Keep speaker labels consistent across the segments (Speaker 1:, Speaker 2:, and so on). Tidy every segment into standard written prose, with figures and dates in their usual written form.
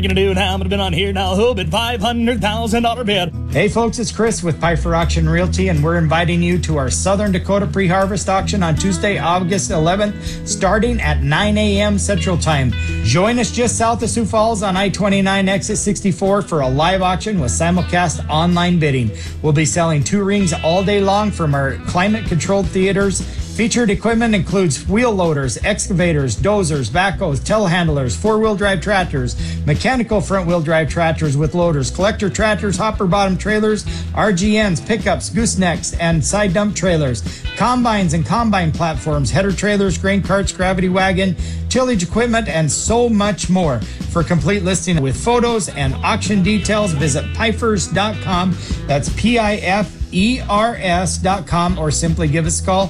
Speaker 1: Gonna do now, I'm gonna bid on here now, who bid $500,000 bid.
Speaker 2: Hey folks, it's Chris with Pfeiffer Auction Realty, and we're inviting you to our Southern Dakota pre-harvest auction on Tuesday, August 11th, starting at 9 a.m. Central Time. Join us just south of Sioux Falls on I-29 exit 64 for a live auction with simulcast online bidding. We'll be selling 2 rings all day long from our climate-controlled theaters. Featured equipment includes wheel loaders, excavators, dozers, backhoes, telehandlers, 4-wheel drive tractors, mechanical front-wheel drive tractors with loaders, collector tractors, hopper bottom trailers, RGNs, pickups, goosenecks, and side dump trailers, combines and combine platforms, header trailers, grain carts, gravity wagon, tillage equipment, and so much more. For complete listing with photos and auction details, visit Pfeifers.com. That's PIFERS.com, or simply give us a call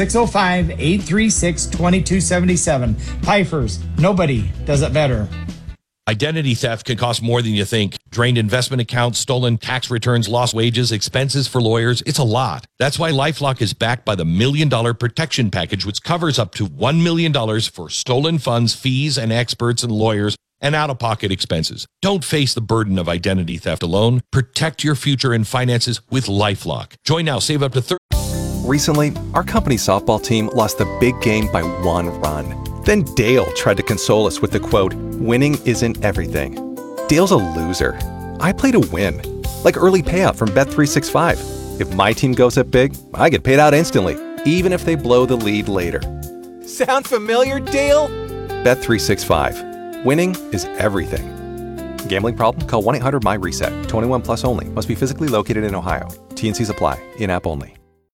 Speaker 2: 605-836-2277. Pfeifers, nobody does it better.
Speaker 3: Identity theft can cost more than you think. Drained investment accounts, stolen tax returns, lost wages, expenses for lawyers. It's a lot. That's why LifeLock is backed by the $1 Million Protection Package, which covers up to $1 million for stolen funds, fees, and experts and lawyers, and out-of-pocket expenses. Don't face the burden of identity theft alone. Protect your future and finances with LifeLock. Join now. Save up to 30.
Speaker 4: Recently, our company's softball team lost the big game by 1 run. Then Dale tried to console us with the quote, "Winning isn't everything." Dale's a loser. I play to win, like early payout from Bet365. If my team goes up big, I get paid out instantly, even if they blow the lead later. Sound familiar, Dale? Bet365. Winning is everything. Gambling problem? Call 1-800-MY-RESET. 21 plus only. Must be physically located in Ohio. T&Cs apply. In-app only.